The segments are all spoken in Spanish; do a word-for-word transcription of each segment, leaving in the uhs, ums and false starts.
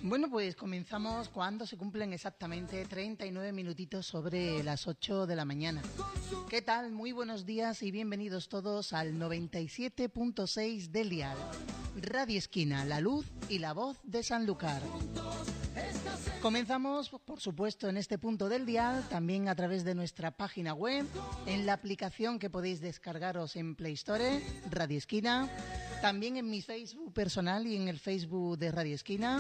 Bueno, pues comenzamos cuando se cumplen exactamente treinta y nueve minutitos sobre las ocho de la mañana. ¿Qué tal? Muy buenos días y bienvenidos todos al noventa y siete punto seis del dial. Radio Esquina, la luz y la voz de Sanlúcar. Comenzamos, por supuesto, en este punto del dial, también a través de nuestra página web, en la aplicación que podéis descargaros en Play Store, Radio Esquina, también en mi Facebook personal y en el Facebook de Radio Esquina.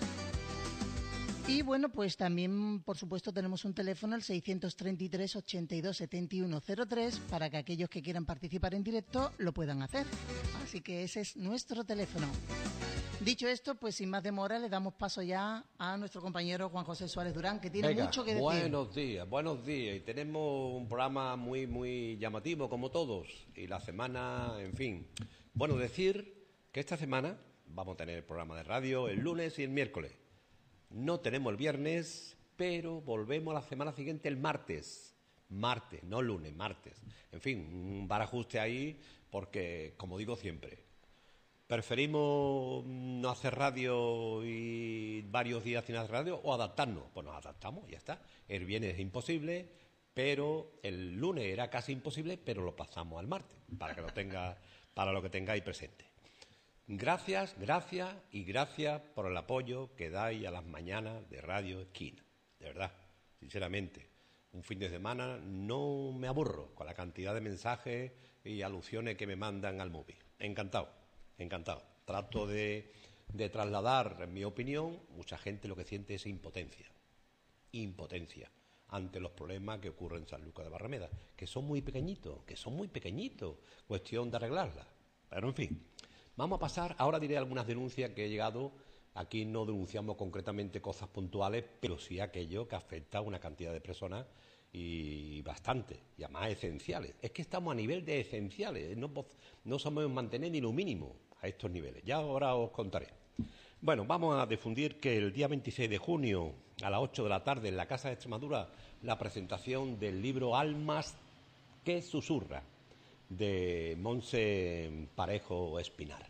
Y bueno, pues también, por supuesto, tenemos un teléfono, el seiscientos treinta y tres, ochenta y dos, setenta y uno cero tres, para que aquellos que quieran participar en directo lo puedan hacer. Así que ese es nuestro teléfono. Dicho esto, pues sin más demora le damos paso ya a nuestro compañero Juan José Suárez Durán, que tiene Venga, mucho que decir. Buenos días, buenos días. Y tenemos un programa muy, muy llamativo, como todos. Y la semana, en fin. Bueno, decir que esta semana vamos a tener el programa de radio el lunes y el miércoles. No tenemos el viernes, pero volvemos la semana siguiente el martes. Martes, no lunes, martes. En fin, un barajuste ahí, porque, como digo siempre, ¿preferimos no hacer radio y varios días sin hacer radio o adaptarnos? Pues nos adaptamos, ya está. El viernes es imposible, pero el lunes era casi imposible, pero lo pasamos al martes, para que lo tenga, para lo que tengáis presente. Gracias, gracias y gracias por el apoyo que dais a las mañanas de Radio Esquina. De verdad, sinceramente, un fin de semana no me aburro con la cantidad de mensajes y alusiones que me mandan al móvil. Encantado, encantado. Trato de, de trasladar mi opinión. Mucha gente lo que siente es impotencia. Impotencia ante los problemas que ocurren en Sanlúcar de Barrameda, que son muy pequeñitos, que son muy pequeñitos. Cuestión de arreglarlas. Pero en fin. Vamos a pasar, ahora diré algunas denuncias que he llegado. Aquí no denunciamos concretamente cosas puntuales, pero sí aquello que afecta a una cantidad de personas y bastante, y además esenciales. Es que estamos a nivel de esenciales, no, no sabemos mantener ni lo mínimo a estos niveles. Ya ahora os contaré. Bueno, vamos a difundir que el día veintiséis de junio a las ocho de la tarde en la Casa de Extremadura la presentación del libro Almas que susurra, de Montse Parejo Espinar.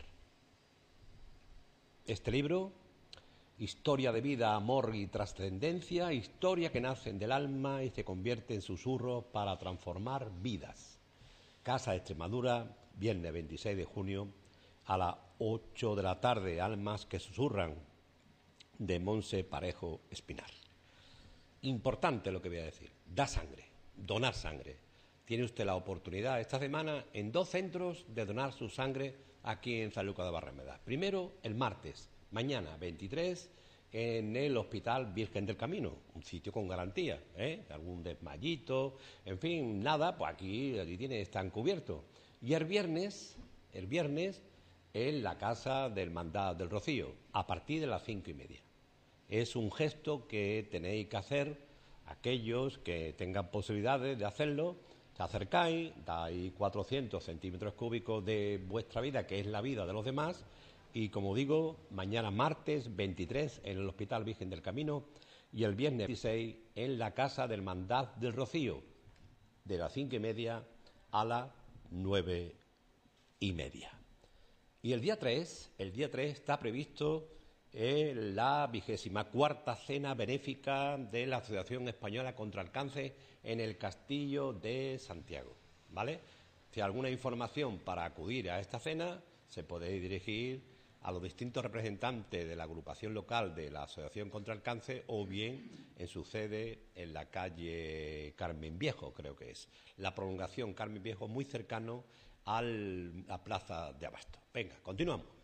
Este libro, historia de vida, amor y trascendencia, historia que nacen del alma y se convierte en susurros para transformar vidas. Casa de Extremadura, viernes veintiséis de junio a las ocho de la tarde, Almas que susurran, de Montse Parejo Espinar. Importante lo que voy a decir, da sangre, donar sangre. Tiene usted la oportunidad esta semana en dos centros de donar su sangre aquí en Sanlúcar de Barrameda. Primero, el martes, mañana veintitrés, en el Hospital Virgen del Camino, un sitio con garantía, ¿eh? Algún desmayito, en fin, nada, pues aquí, aquí tiene, están cubiertos. Y el viernes, el viernes, en la Casa del Hermandad del Rocío, a partir de las cinco y media. Es un gesto que tenéis que hacer aquellos que tengan posibilidades de hacerlo. Se acercáis, dais cuatrocientos centímetros cúbicos de vuestra vida, que es la vida de los demás, y como digo, mañana martes veintitrés en el Hospital Virgen del Camino y el viernes veintiséis en la Casa del Hermandad del Rocío, de las cinco y media a las nueve y media. Y el día tres, el día tres está previsto eh, la vigésima cuarta cena benéfica de la Asociación Española contra el Cáncer en el Castillo de Santiago, ¿vale? Si hay alguna información para acudir a esta cena, se puede dirigir a los distintos representantes de la agrupación local de la Asociación contra el Cáncer o bien en su sede en la calle Carmen Viejo, creo que es. La prolongación Carmen Viejo, muy cercano a la Plaza de Abasto. Venga, continuamos.